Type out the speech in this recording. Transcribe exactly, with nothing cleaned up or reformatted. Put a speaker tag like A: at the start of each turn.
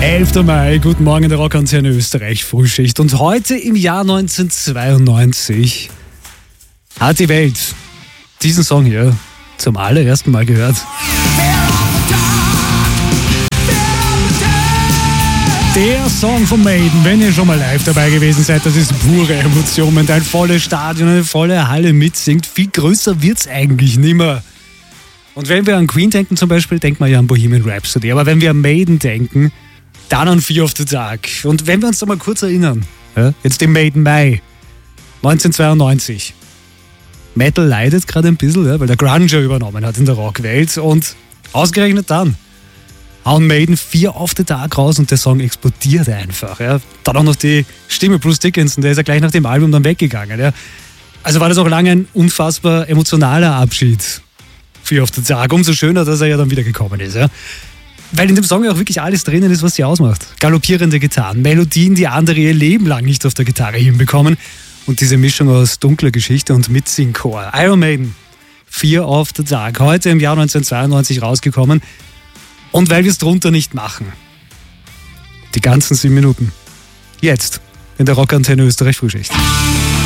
A: elfter Mai, guten Morgen in der Rockantenne Österreich, Frühschicht. Und heute im Jahr neunzehnhundertzweiundneunzig hat die Welt diesen Song hier zum allerersten Mal gehört. Der Song von Maiden, wenn ihr schon mal live dabei gewesen seid, das ist pure Emotion. Wenn ein volles Stadion, eine volle Halle mitsingt, viel größer wird's eigentlich nimmer. Und wenn wir an Queen denken zum Beispiel, denkt man ja an Bohemian Rhapsody. Aber wenn wir an Maiden denken, dann an Fear of the Dark. Und wenn wir uns da mal kurz erinnern, ja, jetzt im Maiden Mai neunzehnhundertzweiundneunzig. Metal leidet gerade ein bisschen, ja, weil der Grunge übernommen hat in der Rockwelt. Und ausgerechnet dann hauen Maiden Fear of the Dark raus und der Song explodiert einfach. Ja. Dann auch noch die Stimme Bruce Dickinson, der ist ja gleich nach dem Album dann weggegangen. Ja. Also war das auch lange ein unfassbar emotionaler Abschied. Fear of the Dark. Umso schöner, dass er ja dann wieder gekommen ist. Ja. Weil in dem Song ja auch wirklich alles drinnen ist, was sie ausmacht. Galoppierende Gitarren, Melodien, die andere ihr Leben lang nicht auf der Gitarre hinbekommen. Und diese Mischung aus dunkler Geschichte und Mitsingchor. Iron Maiden, Fear of the Dark. Heute im Jahr neunzehnhundertzweiundneunzig rausgekommen. Und weil wir es drunter nicht machen. Die ganzen sieben Minuten. Jetzt in der Rockantenne Österreich Frühschicht.